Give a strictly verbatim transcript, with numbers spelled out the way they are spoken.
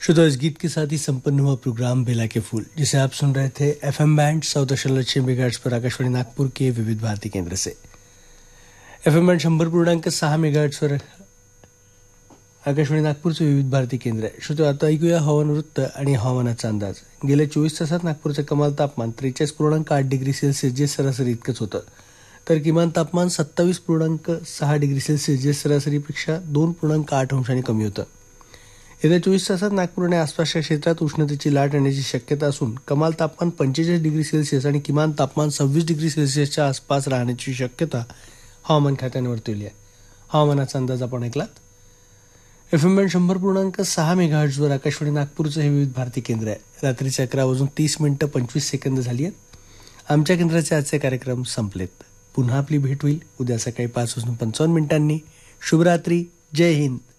श्रोता, इस गीत के साथ ही संपन्न हुआ प्रोग्राम बेला के फूल, जिसे आप सुन रहे थे एफएम बैंड सौ दशमलव छह मेगाहर्ट्ज पर आकाशवाणी नागपूर के विविध भारती केंद्र से। एफएम बैंड शंभर पूर्णांक सहा मेगाहर्ट्ज पर आकाशवाणी नागपूरचं विविध भारती केंद्र आहे. श्रोता, आता ऐकूया हवामान वृत्त आणि हवामानाचा अंदाज. गेल्या चोवीस तासात नागपूरचं कमाल तापमान त्रेचाळीस पूर्णांक आठ डिग्री सेल्सिअस जे सरासरी इतकंच होतं, तर किमान तापमान सत्तावीस पूर्णांक सहा डिग्री सेल्सिअस जे सरासरीपेक्षा दोन पूर्णांक आठ अंशांनी कमी होतं. येत्या चोवीस तासात नागपूर आणि आसपासच्या क्षेत्रात उष्णतेची लाट येण्याची शक्यता असून कमाल तापमान पंचेचाळीस डिग्री सेल्सिअस आणि किमान तापमान सव्वीस डिग्री सेल्सिअसच्या आसपास राहण्याची शक्यता हवामान खात्याने वर्तवली आहे. हवामानाचा अंदाज आपण ऐकलात. एफएम बँड शंभर पूर्णांक सहा मेगाहर्ट्जवर आकाशवाणी नागपूरचं हे विविध भारती केंद्र आहे. रात्रीचे अकरा वाजून तीस मिनिटं पंचवीस सेकंद झाली आहेत. आमच्या केंद्राचे आजचे कार्यक्रम संपलेत. पुन्हा आपली भेट होईल उद्या सकाळी पाच वाजून पंचावन्न मिनिटांनी. शुभरात्री. जय हिंद.